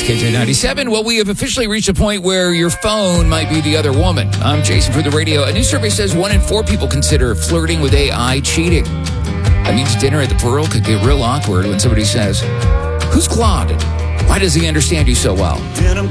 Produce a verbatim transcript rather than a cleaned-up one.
It's K J ninety-seven. Well, we have officially reached a point where your phone might be the other woman. I'm Jason for the radio. A new survey says one in four people consider flirting with A I cheating. That means dinner at the Pearl could get real awkward when somebody says, "Who's Claude? Why does he understand you so well?"